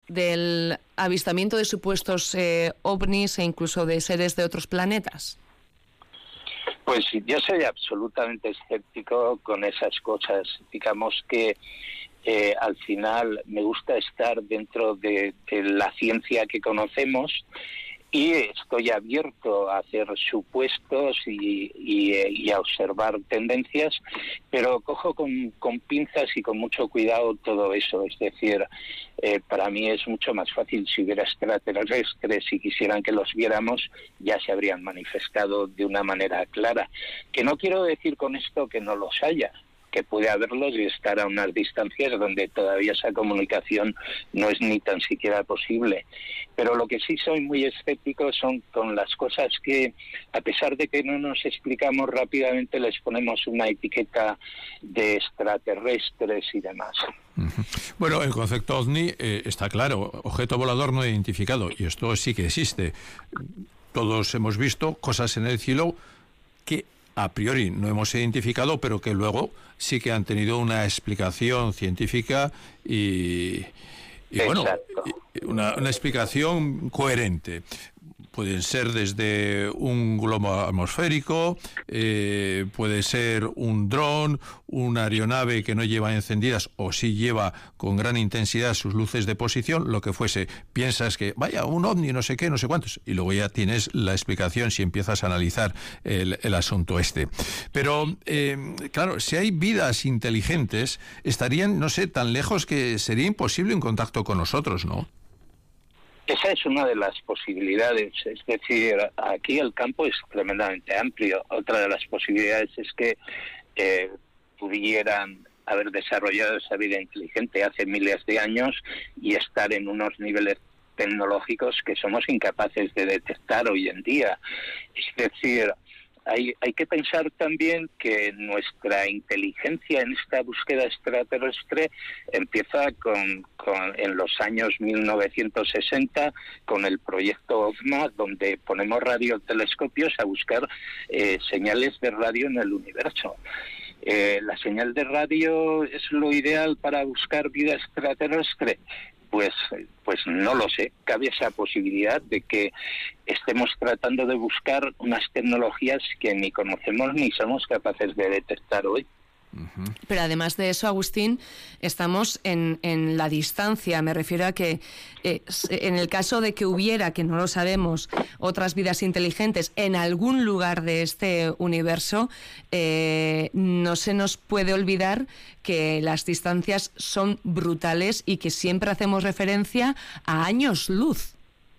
del avistamiento de supuestos ovnis e incluso de seres de otros planetas? Pues yo soy absolutamente escéptico con esas cosas. Digamos que al final me gusta estar dentro de la ciencia que conocemos y estoy abierto a hacer supuestos y a observar tendencias, pero cojo con pinzas y con mucho cuidado todo eso. Es decir, para mí es mucho más fácil si hubiera extraterrestres y quisieran que los viéramos, ya se habrían manifestado de una manera clara. Que no quiero decir con esto que no los haya, que puede haberlos y estar a unas distancias donde todavía esa comunicación no es ni tan siquiera posible. Pero lo que sí soy muy escéptico son con las cosas que, a pesar de que no nos explicamos rápidamente, les ponemos una etiqueta de extraterrestres y demás. Bueno, el concepto OVNI está claro, objeto volador no identificado, y esto sí que existe. Todos hemos visto cosas en el cielo que a priori no hemos identificado, pero que luego sí que han tenido una explicación científica y bueno, una explicación coherente. Pueden ser desde un globo atmosférico, puede ser un dron, una aeronave que no lleva encendidas o sí lleva con gran intensidad sus luces de posición, lo que fuese. Piensas que, vaya, un ovni, no sé qué, no sé cuántos, y luego ya tienes la explicación si empiezas a analizar el asunto este. Pero, claro, si hay vidas inteligentes, estarían, no sé, tan lejos que sería imposible un contacto con nosotros, ¿no? Esa es una de las posibilidades, es decir, aquí el campo es tremendamente amplio. Otra de las posibilidades es que pudieran haber desarrollado esa vida inteligente hace miles de años y estar en unos niveles tecnológicos que somos incapaces de detectar hoy en día. Es decir, hay que pensar también que nuestra inteligencia en esta búsqueda extraterrestre empieza en los años 1960 con el proyecto OVMA, donde ponemos radiotelescopios a buscar señales de radio en el universo. ¿La señal de radio es lo ideal para buscar vida extraterrestre? Pues no lo sé. Cabe esa posibilidad de que estemos tratando de buscar unas tecnologías que ni conocemos ni somos capaces de detectar hoy. Pero además de eso, Agustín, estamos en la distancia. Me refiero a que en el caso de que hubiera, que no lo sabemos, otras vidas inteligentes en algún lugar de este universo, no se nos puede olvidar que las distancias son brutales y que siempre hacemos referencia a años luz.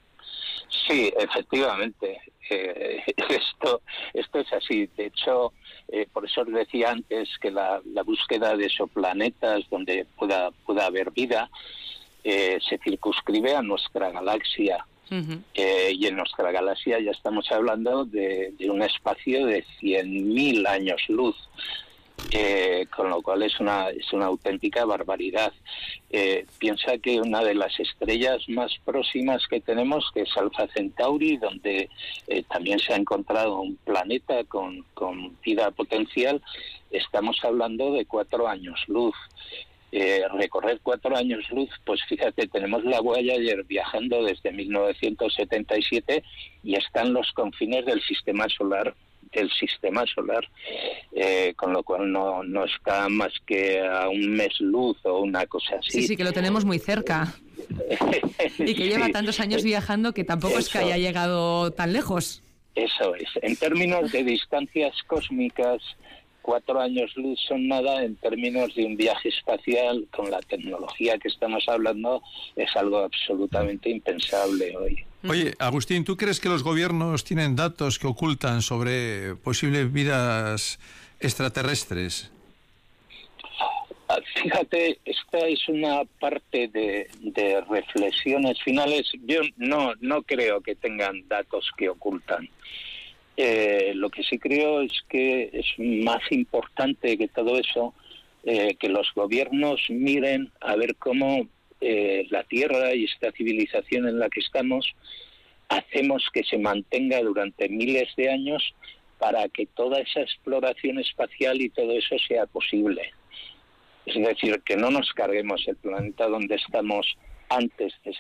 Sí, efectivamente. Esto es así. De hecho, por eso os decía antes que la búsqueda de exoplanetas donde pueda haber vida se circunscribe a nuestra galaxia. Uh-huh. Y en nuestra galaxia ya estamos hablando de un espacio de 100.000 años luz. Con lo cual es una auténtica barbaridad. Piensa que una de las estrellas más próximas que tenemos, que es Alpha Centauri, donde también se ha encontrado un planeta con vida potencial, estamos hablando de 4 años luz. Recorrer 4 años luz, pues fíjate, tenemos la Voyager viajando desde 1977 y está en los confines del sistema solar, con lo cual no está más que a un mes luz o una cosa así. Sí, que lo tenemos muy cerca. Y que lleva tantos años viajando que tampoco es que haya llegado tan lejos. Eso es. En términos de distancias cósmicas, 4 años luz son nada. En términos de un viaje espacial, con la tecnología que estamos hablando, es algo absolutamente impensable hoy. Oye, Agustín, ¿tú crees que los gobiernos tienen datos que ocultan sobre posibles vidas extraterrestres? Fíjate, esta es una parte de reflexiones finales. Yo no creo que tengan datos que ocultan. Lo que sí creo es que es más importante que todo eso, que los gobiernos miren a ver cómo la Tierra y esta civilización en la que estamos hacemos que se mantenga durante miles de años para que toda esa exploración espacial y todo eso sea posible. Es decir, que no nos carguemos el planeta donde estamos antes de